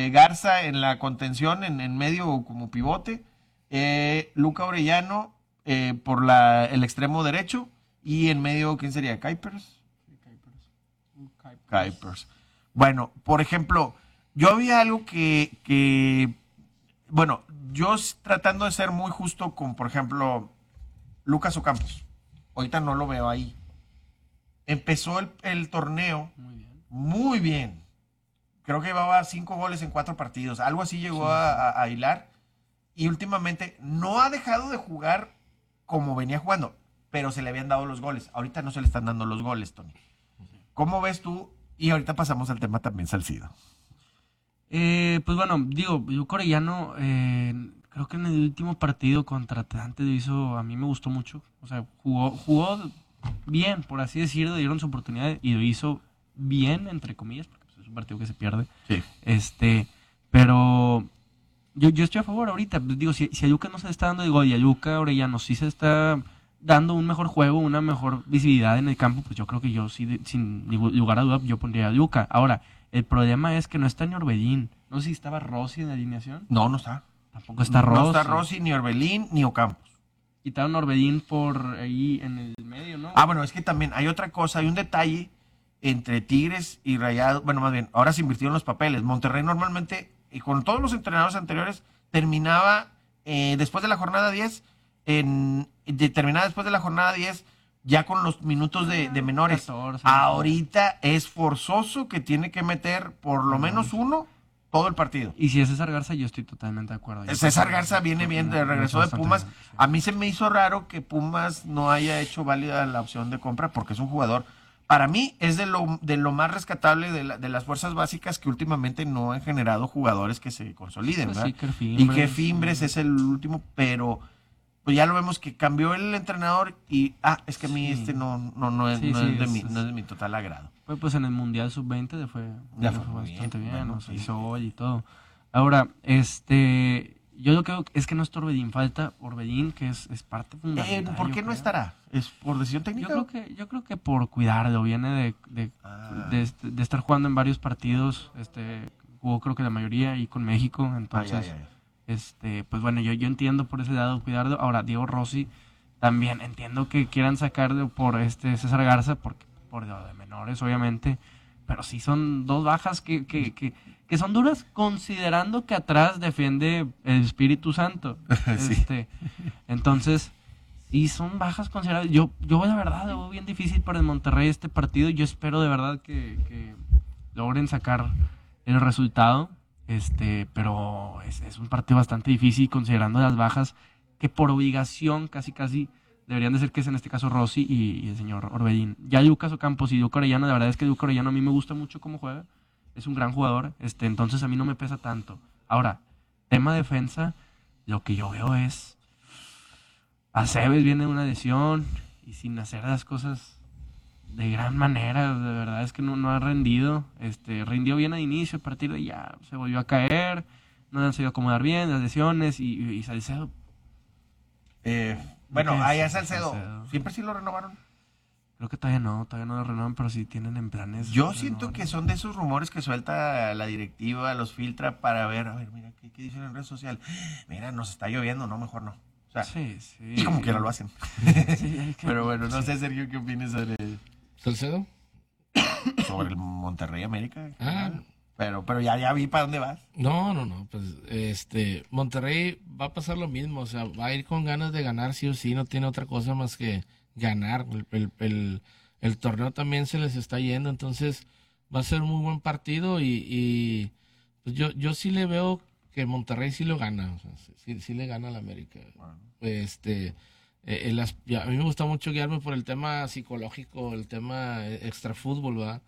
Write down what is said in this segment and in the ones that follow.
Garza en la contención, en medio como pivote. Luca Orellano por el extremo derecho. Y en medio, ¿quién sería? ¿Kuipers? Kuipers. Bueno, por ejemplo, yo había algo bueno, yo tratando de ser muy justo con, por ejemplo, Lucas Ocampos. Ahorita no lo veo ahí. Empezó el torneo muy bien. Creo que llevaba 5 goles en 4 partidos. Algo así llegó a hilar. Y últimamente no ha dejado de jugar como venía jugando, pero se le habían dado los goles. Ahorita no se le están dando los goles, Tony. ¿Cómo ves tú? Y ahorita pasamos al tema también Salcido. Pues bueno, digo, Luca Orellano, creo que en el último partido contra Atlante a mí me gustó mucho. O sea, jugó bien, por así decirlo, dieron su oportunidad y lo hizo bien, entre comillas, porque pues, es un partido que se pierde. Sí. Pero yo estoy a favor ahorita. Pues, digo, si a Luca no se le está dando el gol y a Luca Orellano sí se está dando un mejor juego, una mejor visibilidad en el campo, pues yo creo que yo sí, sin lugar a duda, yo pondría a Luca. Ahora, el problema es que no está ni Orbelín. No sé si estaba Rossi en la alineación. No está. Tampoco está Rossi. No está Rossi, ni Orbelín, ni Ocampos. Quitaron a Orbelín por ahí en el medio, ¿no? Bueno, es que también hay otra cosa, hay un detalle entre Tigres y Rayados. Bueno, más bien, ahora se invirtieron los papeles. Monterrey normalmente, y con todos los entrenadores anteriores, terminaba después de la jornada 10, terminaba después de la jornada 10 ya con los minutos de menores. 14, ahorita es forzoso que tiene que meter por lo menos uno todo el partido. Y si es César Garza, yo estoy totalmente de acuerdo. César Garza viene bien, regresó de Pumas. Bien, sí. A mí se me hizo raro que Pumas no haya hecho válida la opción de compra porque es un jugador, para mí es de lo más rescatable de las fuerzas básicas que últimamente no han generado jugadores que se consoliden, ¿verdad? Sí, Y que Fimbres es el último, pero pues ya lo vemos que cambió el entrenador y es que a mí no es de mi total agrado. Pues en el Mundial Sub-20 le fue bastante bien, bueno, sí. Hizo gol y todo. Ahora, yo lo que creo es que no es Orbelín, falta Orbelín, que es parte fundamental. ¿Por qué no estará? ¿Es por decisión técnica? Yo creo que por cuidarlo, viene de estar jugando en varios partidos, jugó creo que la mayoría y con México, entonces, pues bueno, yo entiendo por ese lado cuidarlo. Ahora, Diego Rossi, también entiendo que quieran sacarlo por César Garza, por lo de menores, obviamente, pero sí son dos bajas que son duras, considerando que atrás defiende el Espíritu Santo. Sí. Entonces, sí son bajas considerables. Yo la verdad lo veo bien difícil para el Monterrey este partido. Yo espero de verdad que logren sacar el resultado. Pero es un partido bastante difícil considerando las bajas que por obligación casi deberían de ser, que es en este caso Rossi y el señor Orbelín. Ya Lucas Ocampos y Luca Orellano, la verdad es que Luca Orellano a mí me gusta mucho cómo juega. Es un gran jugador, entonces a mí no me pesa tanto. Ahora, tema defensa, lo que yo veo es Aceves viene de una lesión y sin hacer las cosas de gran manera, de verdad es que no ha rendido. Rindió bien al inicio, a partir de ya se volvió a caer, no le han sabido acomodar bien las lesiones y Salcedo. Bueno, allá Salcedo, ¿siempre sí lo renovaron? Creo que todavía no lo renovan, pero sí tienen en planes. Yo siento que son de esos rumores que suelta la directiva, los filtra para ver, a ver, mira, ¿qué dicen en red social? Mira, nos está lloviendo, no, mejor no. O sea, sí. Y como quiera lo hacen. Sí, pero bueno, no sé, Sergio, ¿qué opinas sobre ¿Salcedo? Sobre el Monterrey América? Pero ya vi para dónde vas. No, pues Monterrey va a pasar lo mismo, o sea, va a ir con ganas de ganar sí o sí, no tiene otra cosa más que ganar. El torneo también se les está yendo, entonces va a ser un muy buen partido y pues yo sí le veo que Monterrey sí lo gana, o sea, sí le gana al América. Bueno. A mí me gusta mucho guiarme por el tema psicológico, el tema extrafútbol, ¿verdad?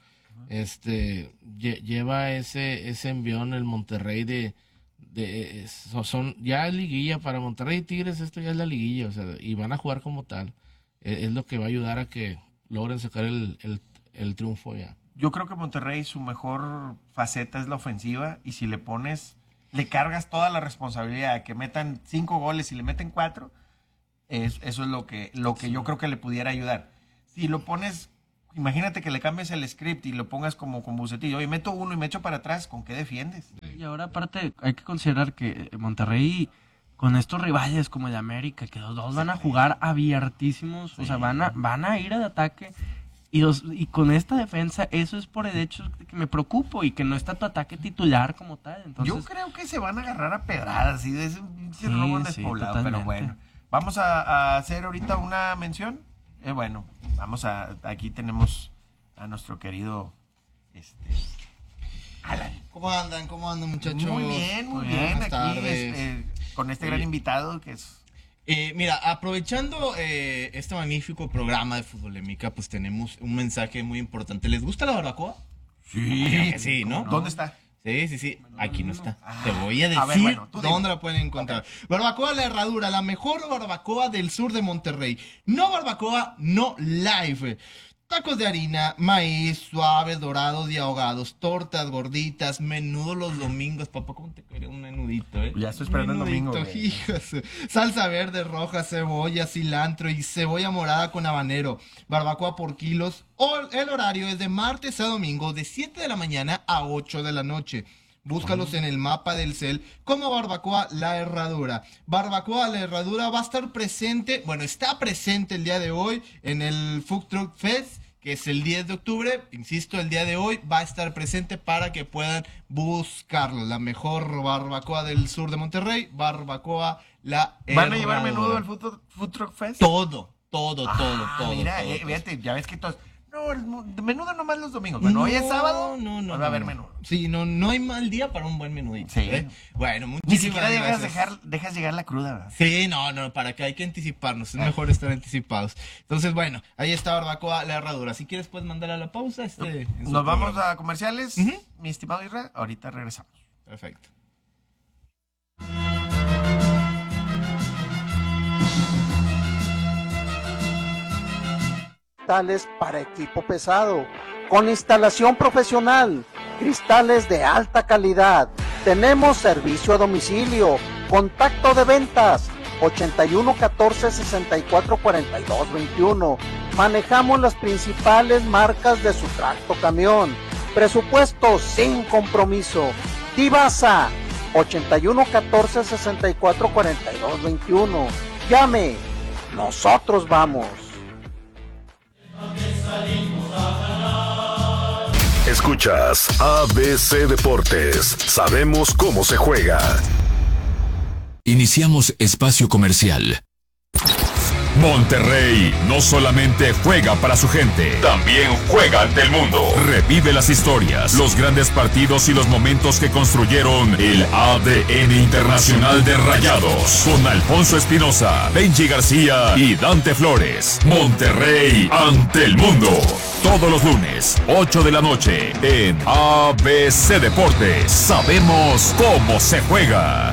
Lleva ese envión el Monterrey son ya liguilla para Monterrey y Tigres, esto ya es la liguilla, o sea, y van a jugar como tal. Es lo que va a ayudar a que logren sacar el triunfo ya. Yo creo que Monterrey su mejor faceta es la ofensiva y si le cargas toda la responsabilidad de que metan 5 goles y le meten 4, eso es lo que sí. Yo creo que le pudiera ayudar. Si lo pones, imagínate que le cambies el script y lo pongas como con Bucetich, oye, meto uno y me echo para atrás, ¿con qué defiendes? y ahora aparte hay que considerar que Monterrey, con estos rivales como el América, que los dos van a jugar abiertísimos, o sea, van a ir al ataque. Y con esta defensa, eso es por el hecho de que me preocupo y que no está tu ataque titular como tal. Entonces, yo creo que se van a agarrar a pedradas y es un pinche robo despoblado, totalmente. pero bueno. Vamos a hacer ahorita una mención. Bueno, aquí tenemos a nuestro querido Alan. ¿Cómo andan muchachos? Muy bien. Buenas Aquí tardes. con este gran invitado que es... Mira, aprovechando este magnífico programa de Futbolémica, pues tenemos un mensaje muy importante. ¿Les gusta la barbacoa? Sí. Sí, ¿no? ¿Dónde está? Sí. Aquí no está. Te voy a decir ver, bueno, tú dime. dónde la pueden encontrar. Okay. Barbacoa La Herradura, la mejor barbacoa del sur de Monterrey. No barbacoa, no live. Tacos de harina, maíz, suaves, dorados y ahogados, tortas gorditas, menudo los domingos. Papá, ¿cómo te quería un menudito, Ya estoy esperando el domingo. Hijos. Salsa verde, roja, cebolla, cilantro y cebolla morada con habanero. Barbacoa por kilos. El horario es de martes a domingo de 7 de la mañana a 8 de la noche. Búscalos en el mapa del cel como Barbacoa La Herradura. Barbacoa La Herradura va a estar presente, está presente el día de hoy en el Food Truck Fest, que es el 10 de octubre. Insisto, el día de hoy va a estar presente para que puedan buscarlo. La mejor barbacoa del sur de Monterrey, Barbacoa La Herradura. ¿Van a llevar menudo al Food Truck Fest? Todo. Mira, todo. fíjate, ya ves que todos... No, menudo nomás los domingos. Bueno, hoy es sábado. No. Va a haber menudo. Sí, no hay mal día para un buen menudito. Sí. Bueno, ni siquiera gracias. dejas llegar la cruda, ¿verdad? Sí, no, para que hay que anticiparnos. Es mejor estar anticipados. Entonces, bueno, ahí está Barbacoa La Herradura. Si quieres, puedes mandar a la pausa. Nos vamos a comerciales, mi estimado Isra. Ahorita regresamos. Perfecto. Cristales para equipo pesado, con instalación profesional, cristales de alta calidad. Tenemos servicio a domicilio, contacto de ventas 81 14 64 42 21. Manejamos las principales marcas de su tracto camión. Presupuesto sin compromiso. Divasa 81 14 64 42 21. Llame, nosotros vamos. Escuchas ABC Deportes. Sabemos cómo se juega. Iniciamos espacio comercial. Monterrey no solamente juega para su gente, también juega ante el mundo. Revive las historias, los grandes partidos y los momentos que construyeron el ADN internacional de Rayados. Con Alfonso Espinosa, Benji García y Dante Flores. Monterrey ante el mundo. Todos los lunes, 8 de la noche, en ABC Deportes. Sabemos cómo se juega.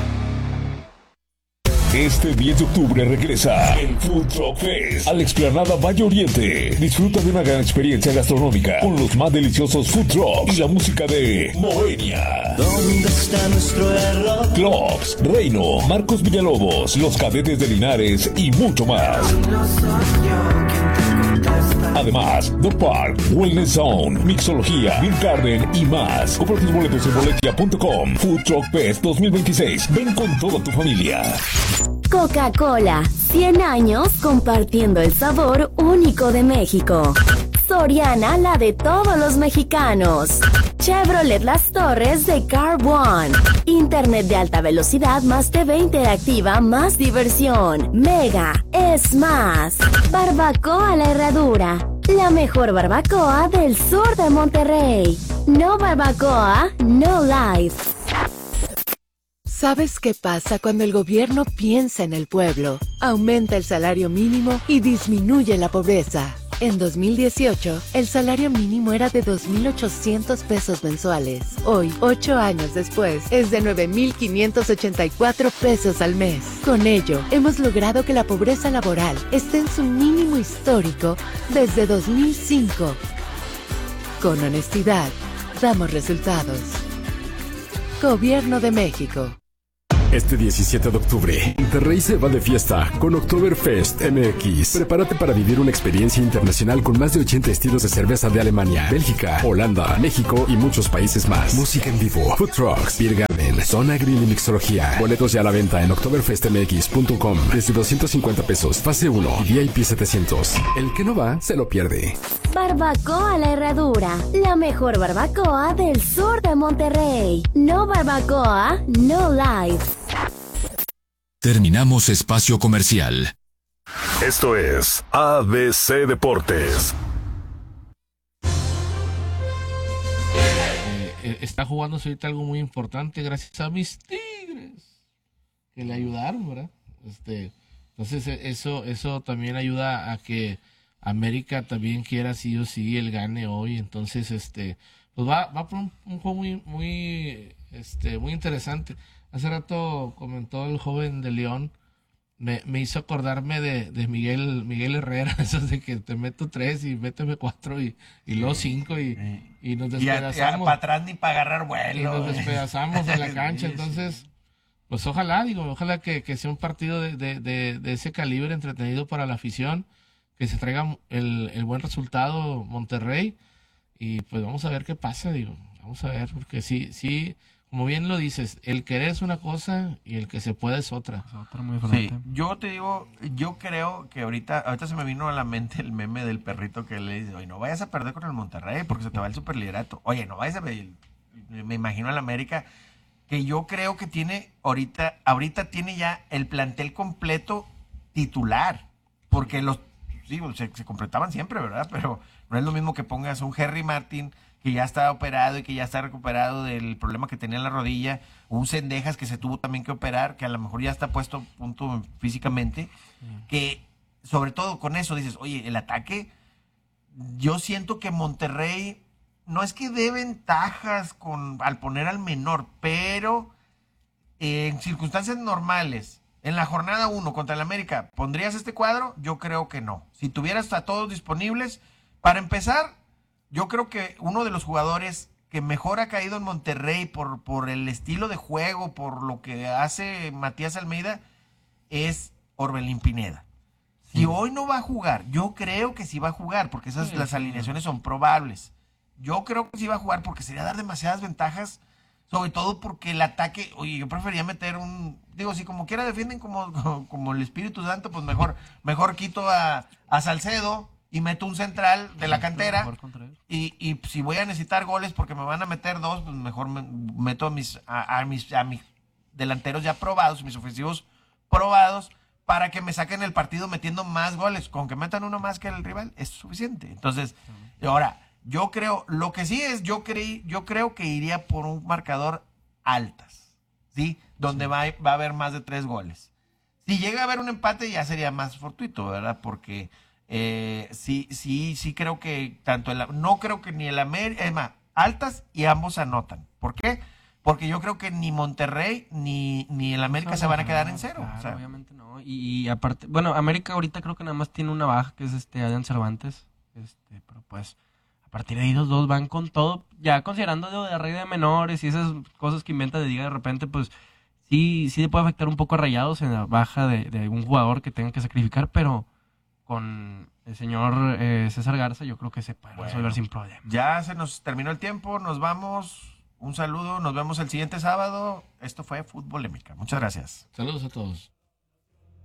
Este 10 de octubre regresa el Food Truck Fest a la explanada Valle Oriente. Disfruta de una gran experiencia gastronómica con los más deliciosos food trucks y la música de Moenia. ¿Dónde está nuestro error? Clocks, Reino, Marcos Villalobos, Los Cadetes de Linares y mucho más. No soy yo quien te contesta. Además, The Park, Wellness Zone, Mixología, Beer Garden y más. Compra tus boletos en boletia.com. Food Truck Fest 2026. Ven con toda tu familia. Coca-Cola, 100 años compartiendo el sabor único de México. Soriana, la de todos los mexicanos. Chevrolet Las Torres de Car One. Internet de alta velocidad más TV interactiva más diversión. Mega es más. Barbacoa La Herradura, la mejor barbacoa del sur de Monterrey. No barbacoa, no life. ¿Sabes qué pasa cuando el gobierno piensa en el pueblo? Aumenta el salario mínimo y disminuye la pobreza. En 2018, el salario mínimo era de 2,800 pesos mensuales. Hoy, 8 años después, es de 9,584 pesos al mes. Con ello, hemos logrado que la pobreza laboral esté en su mínimo histórico desde 2005. Con honestidad, damos resultados. Gobierno de México. Este 17 de octubre, Monterrey se va de fiesta con Oktoberfest MX. Prepárate para vivir una experiencia internacional con más de 80 estilos de cerveza de Alemania, Bélgica, Holanda, México y muchos países más. Música en vivo, food trucks, beer garden, zona grill y mixología. Boletos ya a la venta en oktoberfestmx.com desde 250 pesos, fase 1 y VIP 700. El que no va, se lo pierde. Barbacoa La Herradura, la mejor barbacoa del sur de Monterrey. No barbacoa, no life. Terminamos espacio comercial. Esto es ABC Deportes. Está jugándose ahorita algo muy importante gracias a mis Tigres que le ayudaron, ¿verdad? Entonces eso también ayuda a que América también quiera sí o sí el gane hoy. Entonces pues va por un juego muy interesante. Hace rato comentó el joven de León, me hizo acordarme de Miguel Herrera, esos de que te meto 3 y méteme 4 y luego 5 y nos despedazamos. Para atrás ni para agarrar vuelo. Y nos despedazamos de la cancha. Entonces, pues ojalá que sea un partido de ese calibre entretenido para la afición, que se traiga el buen resultado Monterrey y pues vamos a ver qué pasa, vamos a ver, porque sí, como bien lo dices, el querer es una cosa y el que se puede es otra. Sí, yo te digo, yo creo que ahorita se me vino a la mente el meme del perrito que le dice, oye, no vayas a perder con el Monterrey porque se te va el superliderato. Oye, no vayas a perder. Me imagino al América, que yo creo que tiene ahorita tiene ya el plantel completo titular, porque se completaban siempre, ¿verdad? Pero no es lo mismo que pongas un Henry Martin que ya está operado y que ya está recuperado del problema que tenía en la rodilla, un Cendejas que se tuvo también que operar, que a lo mejor ya está puesto a punto físicamente, que sobre todo con eso dices, oye, el ataque, yo siento que Monterrey no es que dé ventajas al poner al menor, pero en circunstancias normales, en la jornada 1 contra el América, ¿pondrías este cuadro? Yo creo que no. Si tuvieras a todos disponibles, para empezar, yo creo que uno de los jugadores que mejor ha caído en Monterrey por el estilo de juego, por lo que hace Matías Almeida, es Orbelín Pineda. Si hoy no va a jugar, yo creo que sí va a jugar, porque las alineaciones son probables. Yo creo que sí va a jugar porque sería dar demasiadas ventajas, sobre todo porque el ataque, oye, yo prefería meter si como quiera defienden como el Espíritu Santo, pues mejor quito a Salcedo y meto un central de la cantera y si voy a necesitar goles porque me van a meter 2, pues mejor meto a mis delanteros ya probados, mis ofensivos probados, para que me saquen el partido metiendo más goles. Con que metan uno más que el rival es suficiente. Entonces, ahora, yo creo, lo que sí es, yo creo que iría por un marcador altas, ¿sí? Donde va a haber más de 3 goles. Si llega a haber un empate ya sería más fortuito, ¿verdad? Porque sí creo que no creo que ni el América, es más, altas y ambos anotan. ¿Por qué? Porque yo creo que ni Monterrey ni el América se van a quedar en 0. Claro, o sea, obviamente no. Y aparte, bueno, América ahorita creo que nada más tiene una baja, que es Adrián Cervantes. Pero pues, a partir de ahí los dos van con todo, ya considerando lo de regla de menores y esas cosas que inventa de liga de repente, pues sí le puede afectar un poco a Rayados en la baja de algún jugador que tenga que sacrificar, pero con el señor César Garza yo creo que se puede resolver sin problema. Ya se nos terminó el tiempo, nos vamos. Un saludo, nos vemos el siguiente sábado. Esto fue Futbolémica. Muchas gracias. Saludos a todos.